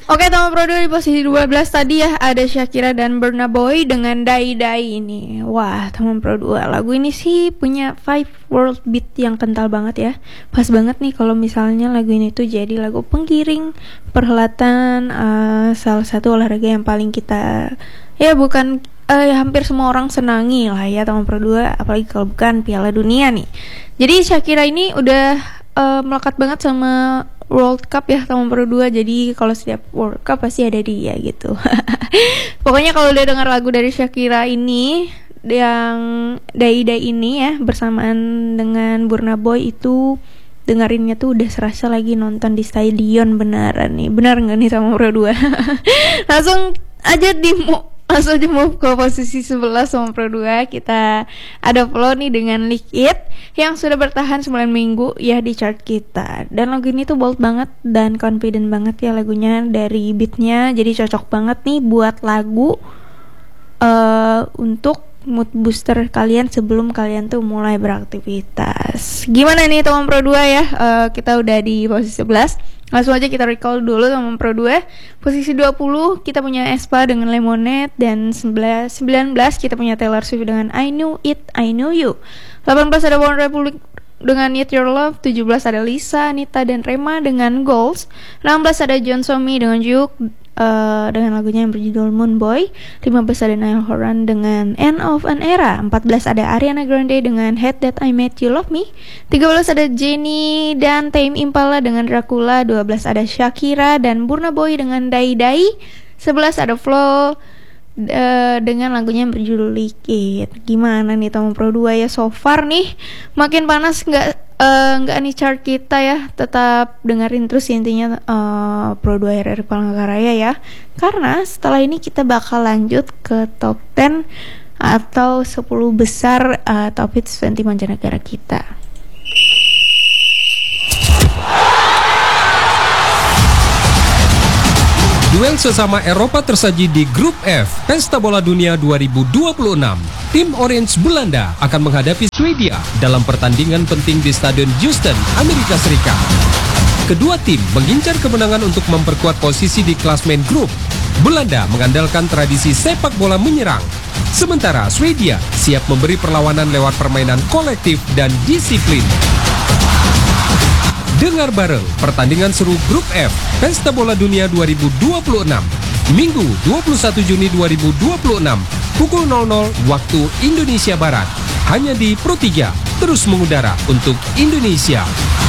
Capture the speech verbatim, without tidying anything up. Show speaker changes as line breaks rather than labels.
Oke, teman Prodo di posisi dua belas tadi ya ada Shakira dan Burna Boy dengan Dai Dai ini. Wah, teman Prodo, lagu ini sih punya five world beat yang kental banget ya. Pas banget nih kalau misalnya lagu ini tuh jadi lagu penggiring perhelatan uh, salah satu olahraga yang paling kita ya bukan uh, ya hampir semua orang senangi lah ya teman Prodo, apalagi kalau bukan Piala Dunia nih. Jadi Shakira ini udah uh, melekat banget sama World Cup ya teman Pro dua. Jadi kalau setiap World Cup pasti ada dia gitu. Pokoknya kalau udah dengar lagu dari Shakira ini yang Dai Dai ini ya bersamaan dengan Burna Boy itu dengerinnya tuh udah serasa lagi nonton di stadion beneran nih. Benar nggak nih sama Pro dua? Langsung aja di Langsung aja move ke posisi sebelas sama Pro dua. Kita ada flow nih dengan Liquid yang sudah bertahan sembilan minggu ya di chart kita. Dan lagu ini tuh bold banget dan confident banget ya lagunya dari beatnya. Jadi cocok banget nih buat lagu uh, untuk mood booster kalian sebelum kalian tuh mulai beraktivitas. Gimana nih teman Pro dua ya? Uh, kita udah di posisi sebelas. Langsung aja kita recall dulu teman Pro dua. Posisi dua puluh kita punya aespa dengan Lemonade. Dan sembilan belas kita punya Taylor Swift dengan I Knew It, I Knew You. Delapan belas ada One Republic dengan Need Your Love. Tujuh belas ada Lisa, Anita, dan Rema dengan Goals. Enam belas ada John Somi dengan Juk uh, dengan lagunya yang berjudul Moon Boy. Lima belas ada Niall Horan dengan End of an Era. Empat belas ada Ariana Grande dengan Hate That I Made You Love Me. Tiga belas ada Jennie dan Tame Impala dengan Dracula. Dua belas ada Shakira dan Burna Boy dengan Dai Dai. Sebelas ada Flow Uh, dengan lagunya yang berjudul Liquid. Gimana nih teman Pro dua ya, so far nih makin panas nggak uh, nggak nih chart kita ya. Tetap dengerin terus intinya uh, Pro dua R R Palangkaraya ya, karena setelah ini kita bakal lanjut ke top sepuluh atau sepuluh besar uh, top hits dua puluh mancanegara kita.
Duel sesama Eropa tersaji di Grup F Pesta Bola Dunia dua ribu dua puluh enam. Tim Orange Belanda akan menghadapi Swedia dalam pertandingan penting di Stadion Houston, Amerika Serikat. Kedua tim mengincar kemenangan untuk memperkuat posisi di klasmen grup. Belanda mengandalkan tradisi sepak bola menyerang, sementara Swedia siap memberi perlawanan lewat permainan kolektif dan disiplin. Dengar bareng pertandingan seru Grup F Pesta Bola Dunia dua ribu dua puluh enam Minggu dua puluh satu Juni dua ribu dua puluh enam pukul nol nol waktu Indonesia Barat, hanya di Pro tiga, terus mengudara untuk Indonesia.